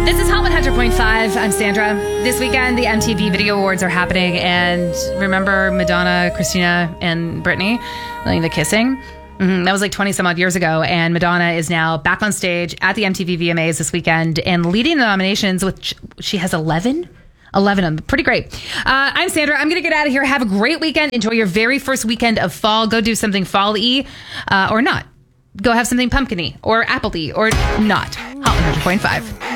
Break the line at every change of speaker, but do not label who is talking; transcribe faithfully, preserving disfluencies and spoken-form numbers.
This is Hot one hundred point five. I'm Sandra. This weekend, the M T V Video Awards are happening. And remember Madonna, Christina, and Britney doing the kissing? Mm-hmm. That was like twenty some odd years ago. And Madonna is now back on stage at the M T V V M As this weekend and leading the nominations with, she has eleven? eleven of them. Pretty great. Uh, I'm Sandra. I'm going to get out of here. Have a great weekend. Enjoy your very first weekend of fall. Go do something fall-y uh, or not. Go have something pumpkin-y or apple-y or not. Hot one hundred point five.